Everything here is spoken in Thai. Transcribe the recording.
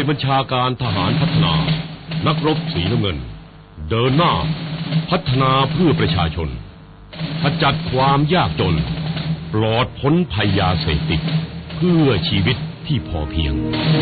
บัญชาการทหารพัฒนานักรบสีน้ำเงินเดินหน้าพัฒนาเพื่อประชาชนขจัดความยากจนปลอดพ้นภัยยาเสพติดเพื่อชีวิตที่พอเพียง